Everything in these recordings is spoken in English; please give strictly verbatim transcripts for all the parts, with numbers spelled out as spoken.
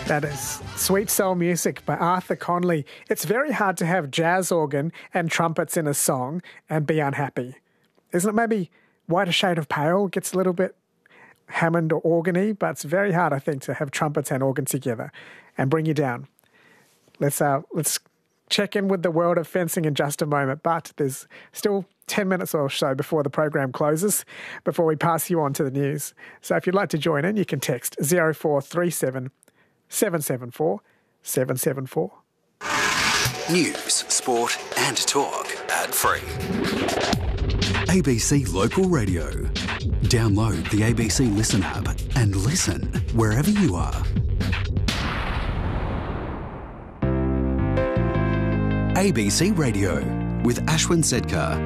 That is Sweet Soul Music by Arthur Conley. It's very hard to have jazz organ and trumpets in a song and be unhappy. Isn't it? Maybe Whiter Shade of Pale gets a little bit Hammond or organy, but it's very hard, I think, to have trumpets and organ together and bring you down. Let's uh, let's check in with the world of fencing in just a moment, but there's still ten minutes or so before the program closes, before we pass you on to the news. So if you'd like to join in, you can text zero four three seven seven seven four seven seven four. News, sport and talk ad-free. A B C Local Radio. Download the A B C Listen app and listen wherever you are. A B C Radio with Ashwin Sedkar.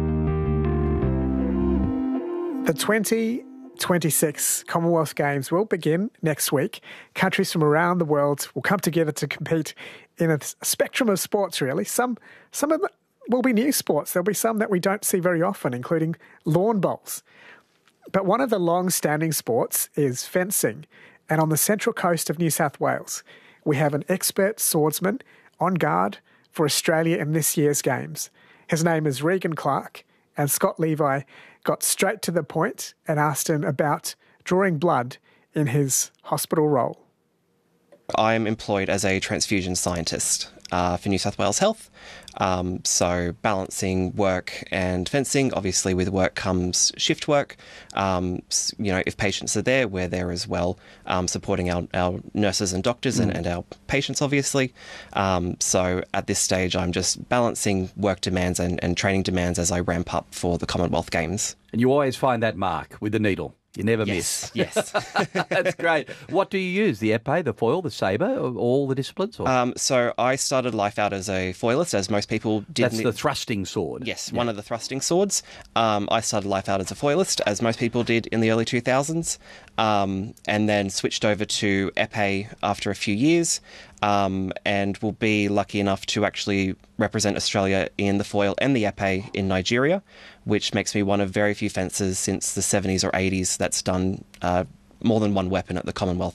The twenty twenty-six Commonwealth Games will begin next week. Countries from around the world will come together to compete in a spectrum of sports, really. Some some of them will be new sports. There'll be some that we don't see very often, including lawn bowls. But one of the long-standing sports is fencing. And on the central coast of New South Wales, we have an expert swordsman on guard for Australia in this year's Games. His name is Regan Clark, and Scott Levi got straight to the point and asked him about drawing blood in his hospital role. I'm employed as a transfusion scientist uh, for New South Wales Health. Um, so balancing work and fencing, obviously with work comes shift work. Um, you know, if patients are there, we're there as well, um, supporting our, our nurses and doctors mm. and, and our patients, obviously. Um, so at this stage, I'm just balancing work demands and, and training demands as I ramp up for the Commonwealth Games. And you always find that mark with the needle. You never yes, miss. Yes. That's great. What do you use? The epee, the foil, the sabre, all the disciplines? Or? Um, so I started life out as a foilist, as most people did. That's the thrusting sword. Yes, yeah. one of the thrusting swords. Um, I started life out as a foilist, as most people did in the early two thousands, um, and then switched over to epee after a few years, um, and will be lucky enough to actually represent Australia in the foil and the epee in Nigeria, which makes me one of very few fencers since the seventies or eighties that's done uh, more than one weapon at the Commonwealth